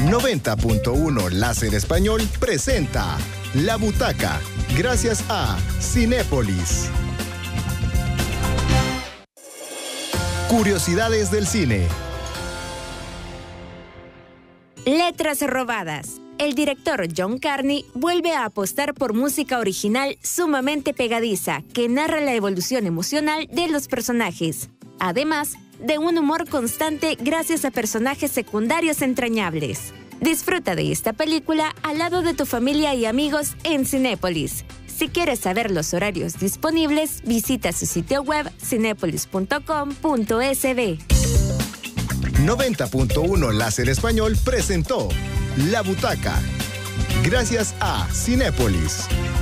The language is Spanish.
90.1 Láser Español presenta La Butaca, gracias a Cinépolis. Curiosidades del cine. Letras robadas. El director John Carney vuelve a apostar por música original sumamente pegadiza que narra la evolución emocional de los personajes, además de un humor constante gracias a personajes secundarios entrañables. Disfruta de esta película al lado de tu familia y amigos en Cinépolis. Si quieres saber los horarios disponibles, visita su sitio web cinepolis.com.sb. 90.1 Láser Español presentó La Butaca, gracias a Cinépolis.